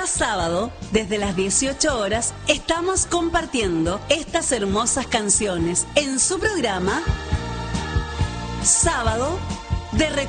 Cada sábado, desde las 18 horas, estamos compartiendo estas hermosas canciones en su programa Sábado de Recuerdos.